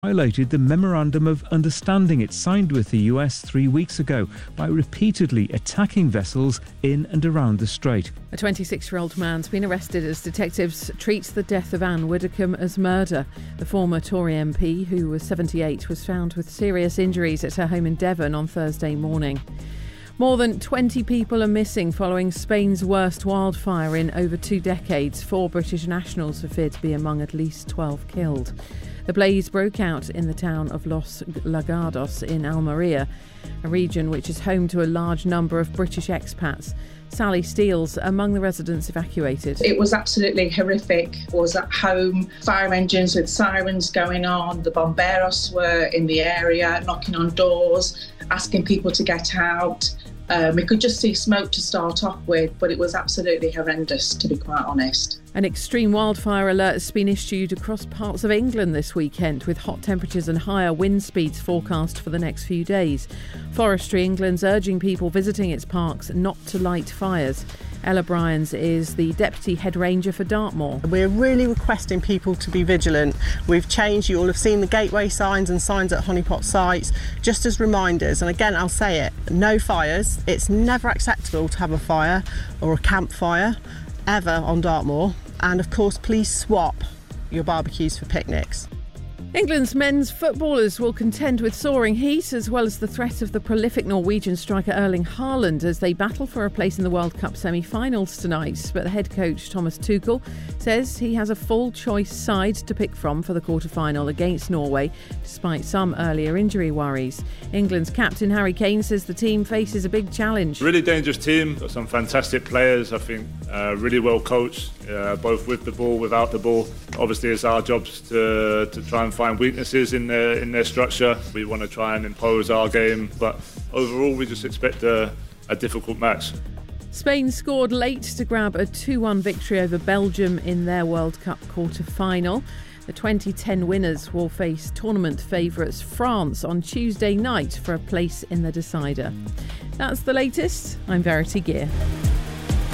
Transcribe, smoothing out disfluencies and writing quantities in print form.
Violated the Memorandum of Understanding it signed with the US 3 weeks ago by repeatedly attacking vessels in and around the strait. A 26-year-old man's been arrested as detectives treat the death of Anne Widdecombe as murder. The former Tory MP, who was 78, was found with serious injuries at her home in Devon on Thursday morning. More than 20 people are missing following Spain's worst wildfire in over 2 decades. 4 British nationals are feared to be among at least 12 killed. The blaze broke out in the town of Los Lagados in Almeria, a region which is home to a large number of British expats. Sally Steele's among the residents evacuated. It was absolutely horrific. I was at home, fire engines with sirens going on. The bomberos were in the area, knocking on doors, asking people to get out. We could just see smoke to start off with, but it was absolutely horrendous, to be quite honest. An extreme wildfire alert has been issued across parts of England this weekend, with hot temperatures and higher wind speeds forecast for the next few days. Forestry England's urging people visiting its parks not to light fires. Ella Bryans is the Deputy Head Ranger for Dartmoor. We're really requesting people to be vigilant. We've changed, you all have seen the gateway signs and signs at honeypot sites, just as reminders. And again, I'll say it, no fires. It's never acceptable to have a fire or a campfire ever on Dartmoor. And of course, please swap your barbecues for picnics. England's men's footballers will contend with soaring heat as well as the threat of the prolific Norwegian striker Erling Haaland as they battle for a place in the World Cup semi-finals tonight. But the head coach Thomas Tuchel says he has a full choice side to pick from for the quarter-final against Norway, despite some earlier injury worries. England's captain Harry Kane says the team faces a big challenge. Really dangerous team, got some fantastic players, I think, really well coached, both with the ball, without the ball. Obviously it's our jobs to try and find weaknesses in their structure. We want to try and impose our game, but overall we just expect a difficult match. Spain scored late to grab a 2-1 victory over Belgium in their World Cup quarter-final. The 2010 winners will face tournament favourites France on Tuesday night for a place in the decider. That's the latest. I'm Verity Gear.